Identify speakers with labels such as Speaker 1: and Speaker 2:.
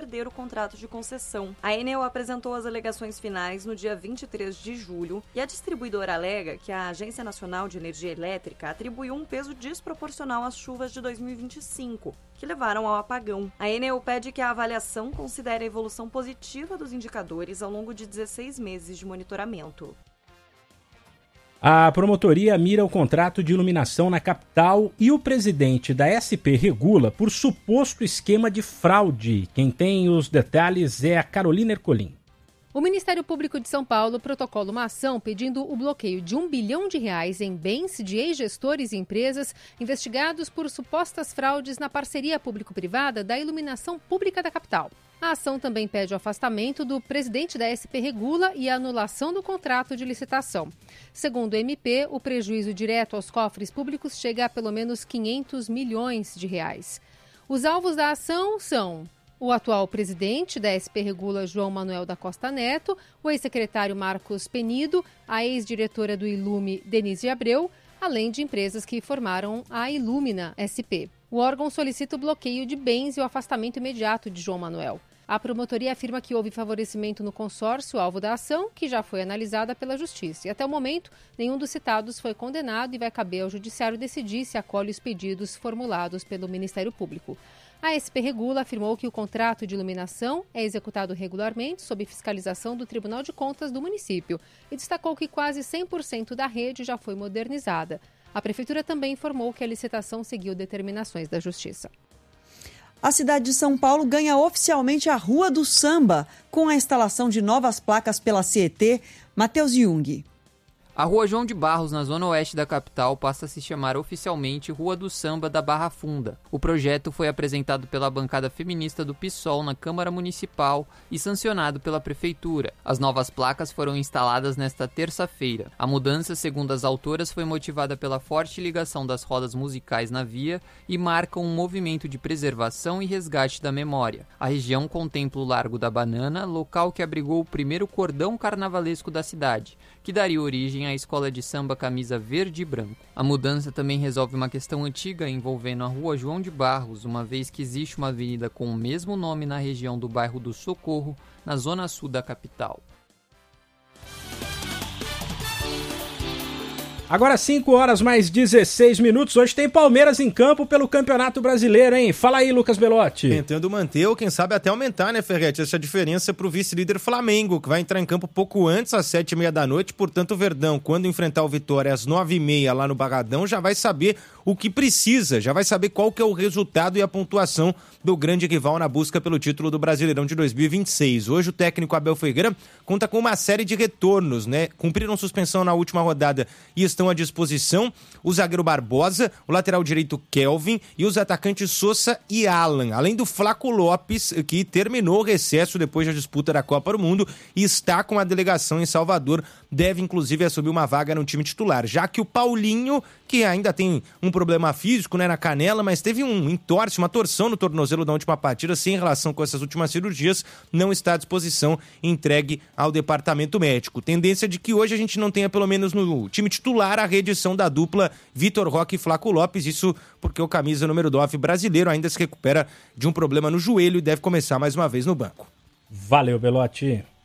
Speaker 1: conceder o contrato de concessão. A Enel apresentou as alegações finais no dia 23 de julho e a distribuidora alega que a Agência Nacional de Energia Elétrica atribuiu um peso desproporcional às chuvas de 2025, que levaram ao apagão. A Enel pede que a avaliação considere a evolução positiva dos indicadores ao longo de 16 meses de monitoramento.
Speaker 2: A promotoria mira o contrato de iluminação na capital e o presidente da SP Regula por suposto esquema de fraude. Quem tem os detalhes é a Carolina Ercolim.
Speaker 3: O Ministério Público de São Paulo protocola uma ação pedindo o bloqueio de R$1 bilhão em bens de ex-gestores e empresas investigados por supostas fraudes na parceria público-privada da iluminação pública da capital. A ação também pede o afastamento do presidente da SP Regula e a anulação do contrato de licitação. Segundo o MP, o prejuízo direto aos cofres públicos chega a pelo menos R$500 milhões. Os alvos da ação são o atual presidente da SP Regula, João Manuel da Costa Neto, o ex-secretário Marcos Penido, a ex-diretora do Ilume, Denise Abreu, além de empresas que formaram a Ilumina SP. O órgão solicita o bloqueio de bens e o afastamento imediato de João Manuel. A promotoria afirma que houve favorecimento no consórcio alvo da ação, que já foi analisada pela Justiça. E até o momento, nenhum dos citados foi condenado e vai caber ao Judiciário decidir se acolhe os pedidos formulados pelo Ministério Público. A SP Regula afirmou que o contrato de iluminação é executado regularmente sob fiscalização do Tribunal de Contas do município e destacou que quase 100% da rede já foi modernizada. A Prefeitura também informou que a licitação seguiu determinações da Justiça.
Speaker 4: A cidade de São Paulo ganha oficialmente a Rua do Samba, com a instalação de novas placas pela CET. Matheus Jung.
Speaker 5: A Rua João de Barros, na zona oeste da capital, passa a se chamar oficialmente Rua do Samba da Barra Funda. O projeto foi apresentado pela bancada feminista do PSOL na Câmara Municipal e sancionado pela Prefeitura. As novas placas foram instaladas nesta terça-feira. A mudança, segundo as autoras, foi motivada pela forte ligação das rodas musicais na via e marca um movimento de preservação e resgate da memória. A região contempla o Largo da Banana, local que abrigou o primeiro cordão carnavalesco da cidade, que daria origem à escola de samba Camisa Verde e Branco. A mudança também resolve uma questão antiga envolvendo a Rua João de Barros, uma vez que existe uma avenida com o mesmo nome na região do bairro do Socorro, na zona sul da capital.
Speaker 2: Agora 5 horas mais 16 minutos. Hoje tem Palmeiras em campo pelo Campeonato Brasileiro, hein? Fala aí, Lucas Belotti.
Speaker 6: Tentando manter ou quem sabe até aumentar, né, Ferretti? Essa diferença para o vice-líder Flamengo, que vai entrar em campo pouco antes, às 7h30 da noite. Portanto, o Verdão, quando enfrentar o Vitória às 9h30 lá no Barradão, já vai saber o que precisa, já vai saber qual que é o resultado e a pontuação do grande rival na busca pelo título do Brasileirão de 2026. Hoje o técnico Abel Ferreira conta com uma série de retornos, né? Cumpriram suspensão na última rodada e estão à disposição o zagueiro Barbosa, o lateral direito Kelvin e os atacantes Sousa e Alan, além do Flaco Lopes, que terminou o recesso depois da disputa da Copa do Mundo e está com a delegação em Salvador, deve inclusive assumir uma vaga no time titular, já que o Paulinho, que ainda tem um problema físico, né, na canela, mas teve um entorse, uma torção no tornozelo da última partida, sem relação com essas últimas cirurgias, não está à disposição, entregue ao departamento médico. Tendência de que hoje a gente não tenha, pelo menos no time titular, a reedição da dupla Vitor Roque e Flaco Lopes, isso porque o camisa número 9 brasileiro ainda se recupera de um problema no joelho e deve começar mais uma vez no banco.
Speaker 2: Valeu, Belotti.